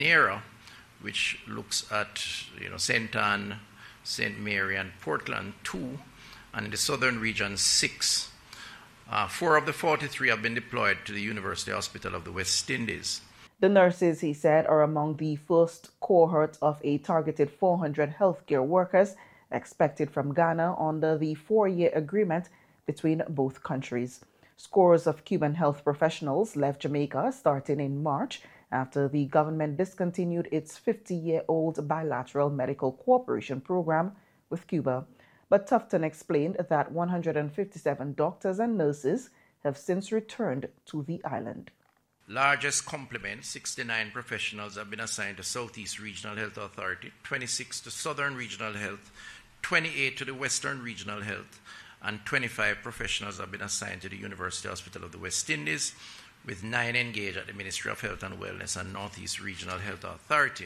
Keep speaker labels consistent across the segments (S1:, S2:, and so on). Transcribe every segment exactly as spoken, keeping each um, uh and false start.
S1: NERA, which looks at you know Saint Anne, Saint Mary, and Portland, two, and in the southern region, six. Uh, four of the forty-three have been deployed to the University Hospital of the West Indies.
S2: The nurses, he said, are among the first cohort of a targeted four hundred healthcare workers expected from Ghana under the four-year agreement between both countries. Scores of Cuban health professionals left Jamaica starting in March after the government discontinued its fifty-year-old bilateral medical cooperation program with Cuba. But Tufton explained that one hundred fifty-seven doctors and nurses have since returned to the island.
S1: Largest complement, sixty-nine professionals have been assigned to Southeast Regional Health Authority, twenty-six to Southern Regional Health, twenty-eight to the Western Regional Health, and twenty-five professionals have been assigned to the University Hospital of the West Indies, with nine engaged at the Ministry of Health and Wellness and Northeast Regional Health Authority.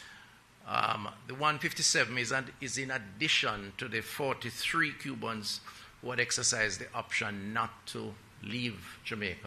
S1: Um, the one hundred fifty-seven is, an, is in addition to the forty-three Cubans who had exercised the option not to leave Jamaica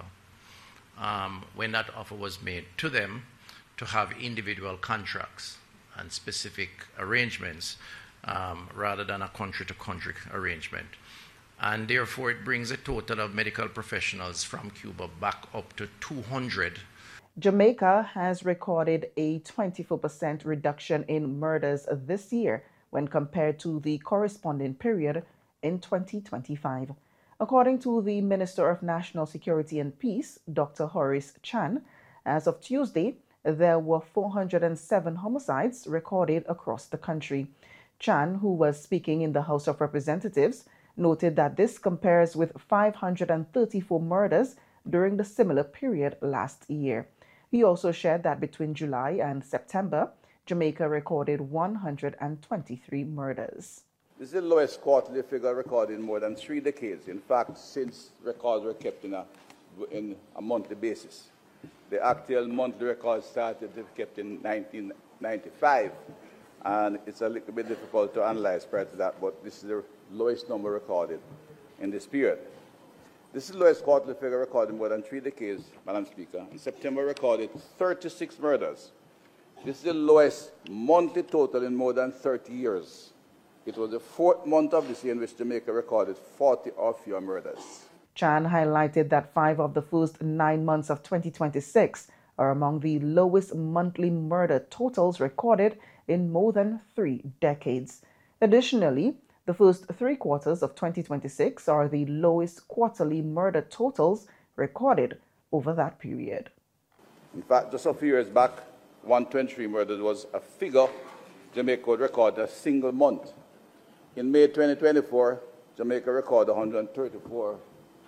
S1: um, when that offer was made to them to have individual contracts and specific arrangements um, rather than a country-to-country arrangement. And therefore, it brings a total of medical professionals from Cuba back up to two hundred.
S2: Jamaica has recorded a twenty-four percent reduction in murders this year when compared to the corresponding period in twenty twenty-five. According to the Minister of National Security and Peace, Doctor Horace Chan, as of Tuesday, there were four hundred seven homicides recorded across the country. Chan, who was speaking in the House of Representatives, noted that this compares with five hundred thirty-four murders during the similar period last year. He also shared that between July and September, Jamaica recorded one hundred twenty-three murders.
S3: This is the lowest quarterly figure recorded in more than three decades. In fact, since records were kept in a, in a monthly basis. The actual monthly records started to be kept in nineteen ninety-five, and it's a little bit difficult to analyze prior to that, but this is the lowest number recorded in this period. This is the lowest quarterly figure recorded in more than three decades, Madam Speaker. In September, recorded thirty-six murders. This is the lowest monthly total in more than thirty years. It was the fourth month of this year in which Jamaica recorded forty or fewer murders.
S2: Chan highlighted that five of the first nine months of twenty twenty-six are among the lowest monthly murder totals recorded in more than three decades. Additionally, the first three quarters of twenty twenty-six are the lowest quarterly murder totals recorded over that period.
S3: In fact, just a few years back, one hundred twenty-three murders was a figure Jamaica would record a single month. In May twenty twenty-four, Jamaica recorded one hundred thirty-four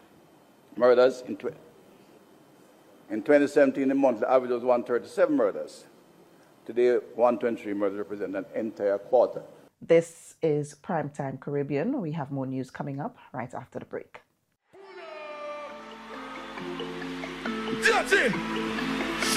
S3: murders. In, tw in twenty seventeen, the monthly average was one hundred thirty-seven murders. Today, one hundred twenty-three murders represent an entire quarter.
S2: This is Primetime Caribbean. We have more news coming up right after the break.
S4: That's it!